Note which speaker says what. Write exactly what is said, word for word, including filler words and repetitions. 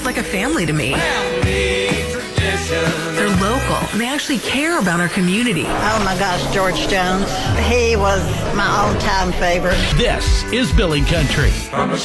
Speaker 1: like a family to me.
Speaker 2: Family tradition.
Speaker 1: They're local, and they actually care about our community.
Speaker 3: Oh my gosh, George Jones. He was my all-time favorite.
Speaker 4: This is Billy Country.
Speaker 2: From a